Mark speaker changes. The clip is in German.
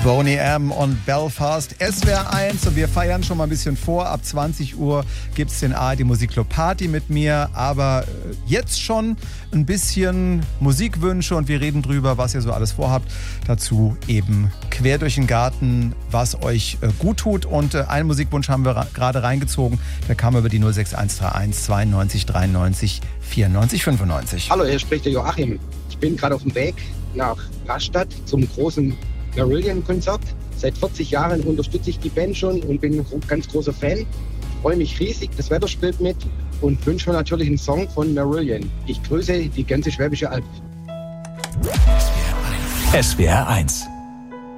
Speaker 1: Boney M. und Belfast, SWR 1 und wir feiern schon mal ein bisschen vor. Ab 20 Uhr gibt es den ARD Musikclub Party mit mir, aber jetzt schon ein bisschen Musikwünsche und wir reden drüber, was ihr so alles vorhabt. Dazu eben quer durch den Garten, was euch gut tut und einen Musikwunsch haben wir gerade reingezogen, der kam über die 06131 92 93 94 95.
Speaker 2: Hallo, hier spricht der Joachim. Ich bin gerade auf dem Weg nach Rastatt zum großen Marillion-Konzert. Seit 40 Jahren unterstütze ich die Band schon und bin ein ganz großer Fan. Ich freue mich riesig, das Wetter spielt mit und wünsche mir natürlich einen Song von Marillion. Ich grüße die ganze Schwäbische Alb.
Speaker 3: SWR 1